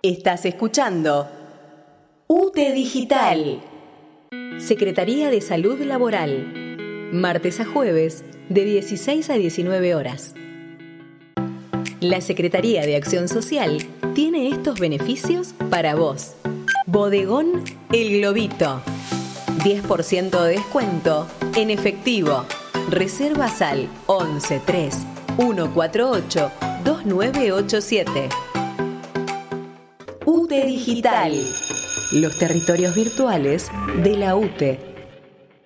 Estás escuchando UTE Digital. Secretaría de Salud Laboral. Martes a jueves, de 16 a 19 horas. La Secretaría de Acción Social tiene estos beneficios para vos. Bodegón El Globito. 10% de descuento en efectivo. Reservas al 11 3 148 2987. UTE Digital. Los territorios virtuales de la UTE.